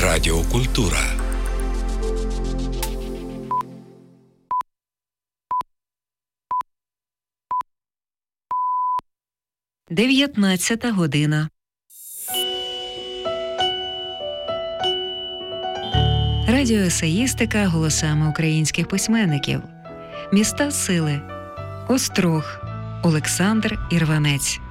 Радіокультура. Дев'ятнадцята година. Радіоесеїстика голосами українських письменників. Міста сили. Острог. Олександр Ірванець.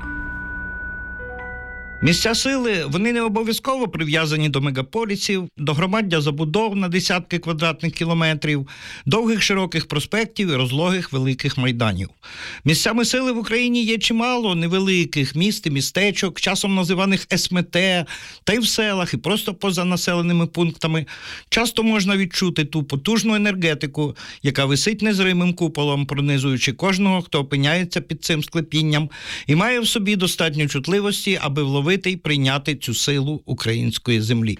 Місця сили, вони не обов'язково прив'язані до мегаполісів, до громаддя забудов на десятки квадратних кілометрів, довгих широких проспектів і розлогих великих майданів. Місцями сили в Україні є чимало невеликих міст і містечок, часом називаних СМТ, та й в селах, і просто поза населеними пунктами. Часто можна відчути ту потужну енергетику, яка висить незримим куполом, пронизуючи кожного, хто опиняється під цим склепінням, і має в собі достатньо чутливості, аби вловити й прийняти цю силу української землі.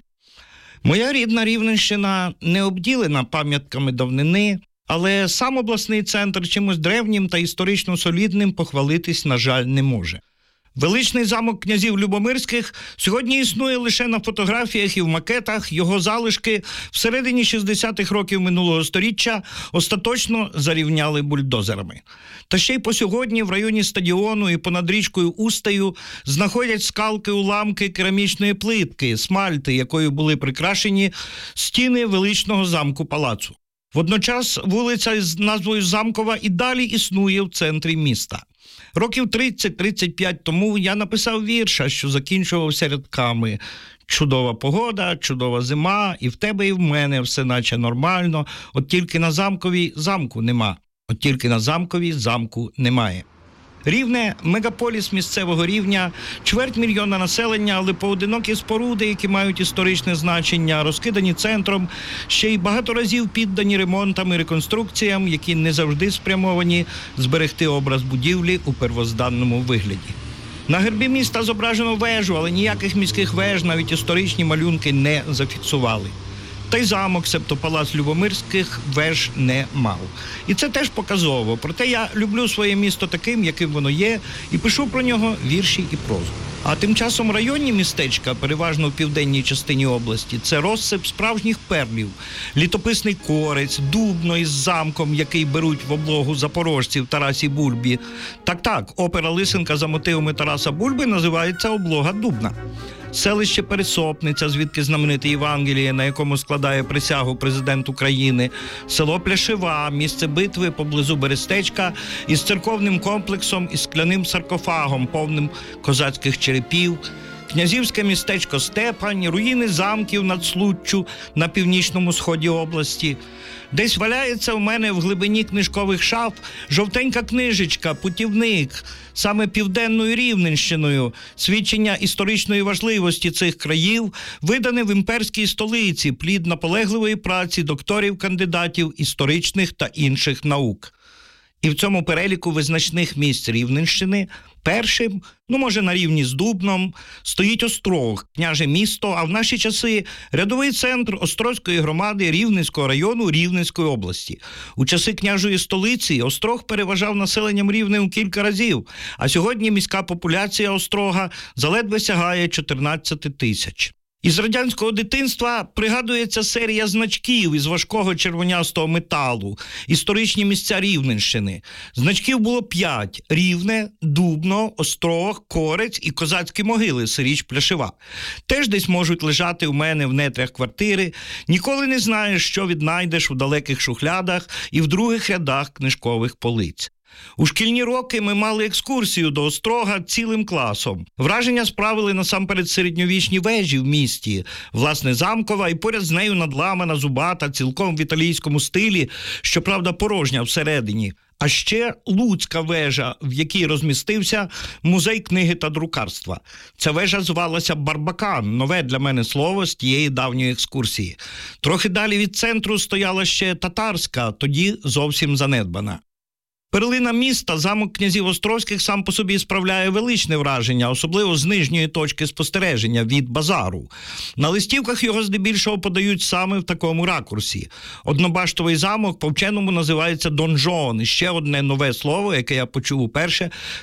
Моя рідна Рівненщина не обділена пам'ятками давнини, але сам обласний центр чимось древнім та історично солідним похвалитись, на жаль, не може. Величний замок князів Любомирських сьогодні існує лише на фотографіях і в макетах. Його залишки всередині 60-х років минулого сторіччя остаточно зарівняли бульдозерами. Та ще й по сьогодні в районі стадіону і понад річкою Устею знаходять скалки, уламки керамічної плитки, смальти, якою були прикрашені стіни величного замку-палацу. Водночас вулиця з назвою Замкова і далі існує в центрі міста. Років 30-35 тому я написав вірша, що закінчувався рядками: «Чудова погода, чудова зима, і в тебе, і в мене все наче нормально, от тільки на Замковій замку нема, от тільки на Замковій замку немає». Рівне – мегаполіс місцевого рівня, 250 000 населення, але поодинокі споруди, які мають історичне значення, розкидані центром, ще й багато разів піддані ремонтам і реконструкціям, які не завжди спрямовані зберегти образ будівлі у первозданному вигляді. На гербі міста зображено вежу, але ніяких міських веж навіть історичні малюнки не зафіксували. Та й замок, себто палац Любомирських, веж не мав. І це теж показово. Проте я люблю своє місто таким, яким воно є, і пишу про нього вірші і прозу. А тим часом районні містечка, переважно в південній частині області, це розсип справжніх перлів. Літописний Корець, Дубно із замком, який беруть в облогу запорожців Тарасі Бульбі. Так, опера Лисенка за мотивами Тараса Бульби називається «Облога Дубна». Селище Пересопниця, звідки знамените Євангеліє, на якому складає присягу президент України, село Пляшева, місце битви поблизу Берестечка із церковним комплексом і скляним саркофагом, повним козацьких черепів, князівське містечко Степань, руїни замків над Случчю на північному сході області. Десь валяється у мене в глибині книжкових шаф жовтенька книжечка «Путівник», саме південною Рівненщиною, свідчення історичної важливості цих країв, видане в імперській столиці, плід наполегливої праці докторів-кандидатів історичних та інших наук. І в цьому переліку визначних місць Рівненщини першим, може на рівні з Дубном, стоїть Острог, княже місто, а в наші часи рядовий центр Острозької громади Рівненського району Рівненської області. У часи княжої столиці Острог переважав населенням Рівне у кілька разів, а сьогодні міська популяція Острога заледве сягає 14 тисяч. Із радянського дитинства пригадується серія значків із важкого червонястого металу, історичні місця Рівненщини. Значків було 5 – Рівне, Дубно, Острог, Корець і козацькі могили, Сиріч Пляшева. Теж десь можуть лежати у мене в нетрях квартири. Ніколи не знаєш, що віднайдеш у далеких шухлядах і в других рядах книжкових полиць. У шкільні роки ми мали екскурсію до Острога цілим класом. Враження справили насамперед середньовічні вежі в місті, власне Замкова і поряд з нею надламана, зубата, цілком в італійському стилі, щоправда порожня всередині. А ще Луцька вежа, в якій розмістився музей книги та друкарства. Ця вежа звалася Барбакан, нове для мене слово з тієї давньої екскурсії. Трохи далі від центру стояла ще Татарська, тоді зовсім занедбана. Перлина міста, замок князів Острозьких сам по собі справляє величне враження, особливо з нижньої точки спостереження, від базару. На листівках його здебільшого подають саме в такому ракурсі. Однобаштовий замок по-вченому називається донжон. І ще одне нове слово, яке я почув уперше,